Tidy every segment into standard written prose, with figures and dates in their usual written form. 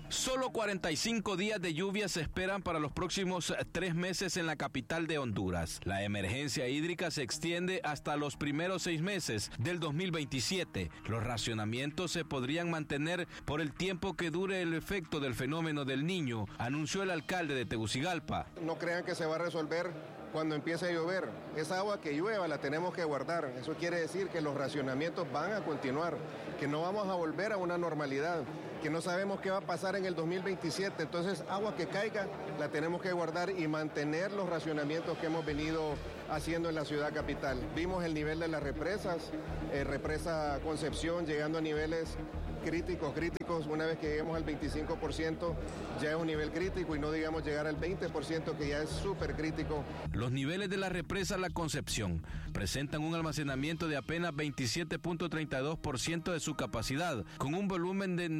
Solo 45 días de lluvia se esperan para los próximos 3 meses en la capital de Honduras. La emergencia hídrica se extiende hasta los primeros 6 meses del 2027. Los racionamientos se podrían mantener por el tiempo que dure el efecto del fenómeno del Niño, anunció el alcalde de Tegucigalpa. No crean que se va a resolver cuando empiece a llover. Esa agua que llueva la tenemos que guardar. Eso quiere decir que los racionamientos van a continuar, que no vamos a volver a una normalidad, que no sabemos qué va a pasar en el 2027. Entonces, agua que caiga la tenemos que guardar y mantener los racionamientos que hemos venido haciendo en la ciudad capital. Vimos el nivel de las represas, represa Concepción llegando a niveles críticos. Una vez que lleguemos al 25% ya es un nivel crítico y no digamos llegar al 20% que ya es súper crítico. Los niveles de la represa La Concepción presentan un almacenamiento de apenas 27.32% de su capacidad, con un volumen de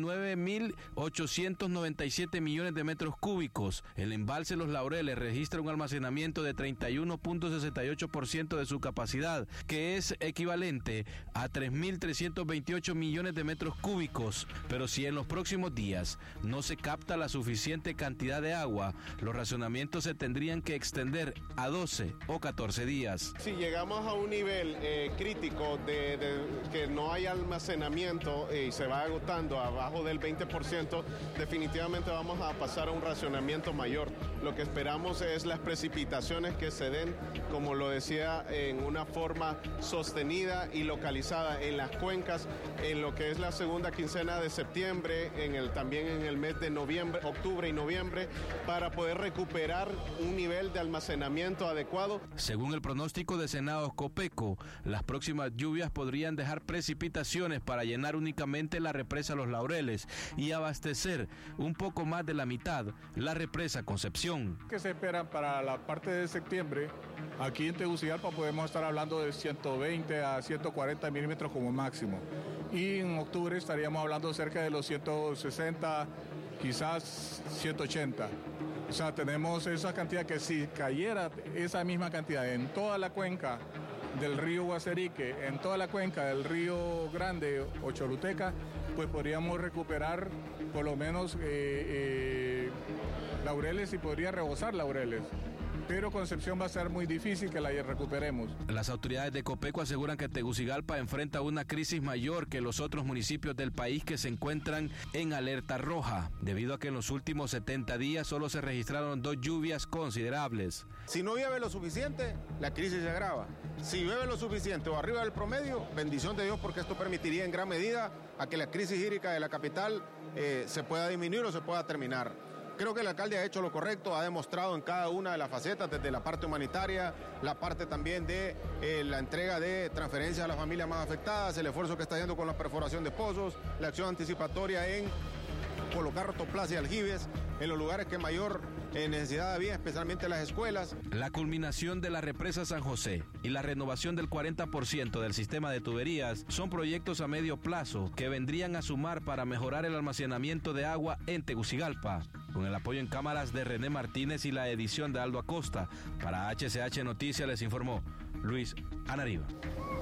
9.897 millones de metros cúbicos. El embalse Los Laureles registra un almacenamiento de 31.68% de su capacidad, que es equivalente a 3.328 millones de metros cúbicos. Pero si en los próximos días no se capta la suficiente cantidad de agua, los racionamientos se tendrían que extender a 12 o 14 días. Si llegamos a un nivel crítico de que no hay almacenamiento y se va agotando abajo del 20%, definitivamente vamos a pasar a un racionamiento mayor. Lo que esperamos es las precipitaciones que se den, como lo decía, en una forma sostenida y localizada en las cuencas, en lo que es la segunda quincena de septiembre, también en el mes de noviembre, octubre y noviembre, para poder recuperar un nivel de almacenamiento adecuado. Según el pronóstico de Senados Copeco, las próximas lluvias podrían dejar precipitaciones para llenar únicamente la represa Los Laureles y abastecer un poco más de la mitad la represa Concepción. ¿Qué se esperan para la parte de septiembre? Aquí en Tegucigalpa podemos estar hablando de 120 a 140 milímetros como máximo. Y en octubre estaríamos hablando cerca de los 160, quizás 180. O sea, tenemos esa cantidad que si cayera esa misma cantidad en toda la cuenca del río Guaserique, en toda la cuenca del río Grande o Choluteca, pues podríamos recuperar por lo menos Laureles y podría rebosar Laureles. Pero Concepción va a ser muy difícil que la recuperemos. Las autoridades de Copeco aseguran que Tegucigalpa enfrenta una crisis mayor que los otros municipios del país que se encuentran en alerta roja, debido a que en los últimos 70 días solo se registraron 2 lluvias considerables. Si no llueve lo suficiente, la crisis se agrava. Si llueve lo suficiente o arriba del promedio, bendición de Dios, porque esto permitiría en gran medida a que la crisis hídrica de la capital se pueda disminuir o se pueda terminar. Creo que el alcalde ha hecho lo correcto, ha demostrado en cada una de las facetas, desde la parte humanitaria, la parte también de la entrega de transferencias a las familias más afectadas, el esfuerzo que está haciendo con la perforación de pozos, la acción anticipatoria en colocar rotoplas y aljibes en los lugares que mayor necesidad había, especialmente las escuelas. La culminación de la represa San José y la renovación del 40% del sistema de tuberías son proyectos a medio plazo que vendrían a sumar para mejorar el almacenamiento de agua en Tegucigalpa. Con el apoyo en cámaras de René Martínez y la edición de Aldo Acosta, para HCH Noticias les informó Luis Anariba.